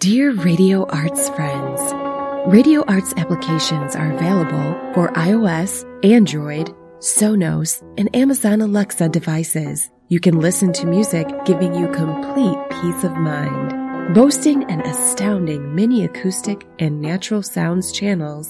Dear Radio Arts friends, Radio Arts applications are available for iOS, Android, Sonos, and Amazon Alexa devices. You can listen to music giving you complete peace of mind. Boasting an astounding mini acoustic and natural sounds channels,